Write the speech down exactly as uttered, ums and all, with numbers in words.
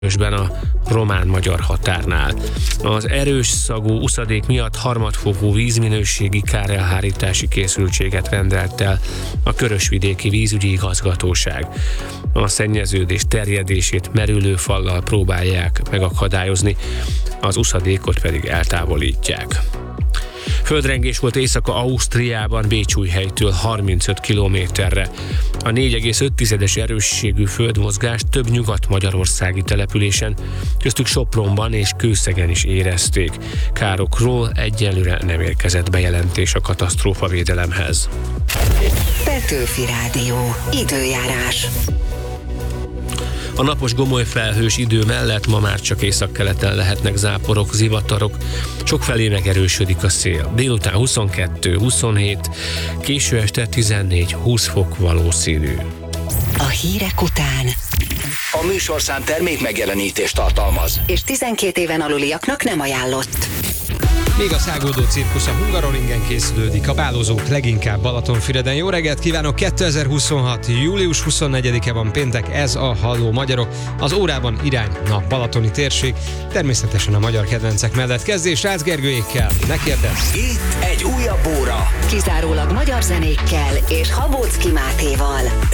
a román-magyar határnál. Az erős szagú uszadék miatt harmadfokú vízminőségi kárelhárítási készültséget rendelt el a Körösvidéki Vízügyi Igazgatóság. A szennyeződés terjedését merülőfallal próbálják megakadályozni, az uszadékot pedig eltávolítják. Földrengés volt Észak-Ausztriában, Bécsújhelytől harmincöt kilométerre. A négy egész öt erősségű földmozgást több nyugat-magyarországi településen, köztük Sopronban és Kőszegen is érezték. Károkról egyelőre nem érkezett bejelentés a katasztrófavédelemhez. Petőfi Rádió. Időjárás. A napos gomolyfelhős idő mellett ma már csak északkeleten lehetnek záporok, zivatarok, sokfelé megerősödik a szél. Délután huszonkettő huszonhét, késő este tizennégy-húsz fok valószínű. A hírek után A műsorszám termék megjelenítést tartalmaz, és tizenkét éven aluliaknak nem ajánlott. Még a száguldó cirkusz a Hungaroringen készülődik, a bálozók leginkább Balatonfüreden. Jó reggelt kívánok! kétezer-huszonhat. július huszonnegyedike van péntek, ez a Halló Magyarok. Az órában irány a balatoni térség, természetesen a magyar kedvencek mellett kezdés Rácz Gergőékkel. Ne kérdezz! itt egy újabb óra. Kizárólag magyar zenékkel és Habóczky Mátéval.